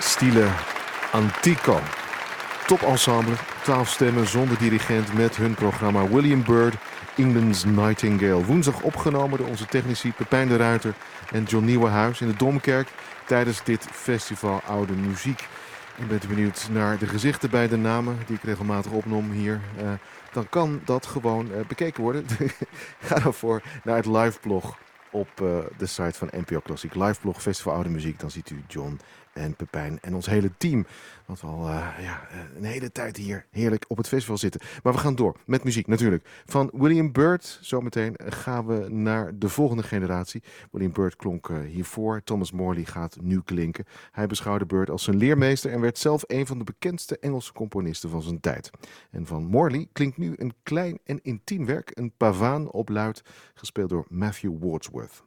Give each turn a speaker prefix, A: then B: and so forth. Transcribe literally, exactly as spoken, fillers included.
A: Stile Antico. Topensemble, twaalf stemmen zonder dirigent met hun programma William Byrd, England's Nightingale. Woensdag opgenomen door onze technici Pepijn de Ruiter en John Nieuwenhuis in de Domkerk tijdens dit festival Oude Muziek. En bent u benieuwd naar de gezichten bij de namen die ik regelmatig opnom hier, uh, dan kan dat gewoon uh, bekeken worden. Ga dan voor naar het liveblog op uh, de site van N P O Klassiek. Liveblog Festival Oude Muziek. Dan ziet u John en Pepijn en ons hele team. Wat we al uh, ja, een hele tijd hier heerlijk op het festival zitten. Maar we gaan door met muziek natuurlijk. Van William Byrd zometeen gaan we naar de volgende generatie. William Byrd klonk uh, hiervoor. Thomas Morley gaat nu klinken. Hij beschouwde Byrd als zijn leermeester en werd zelf een van de bekendste Engelse componisten van zijn tijd. En van Morley klinkt nu een klein en intiem werk. Een pavaan op luid, gespeeld door Matthew Wordsworth.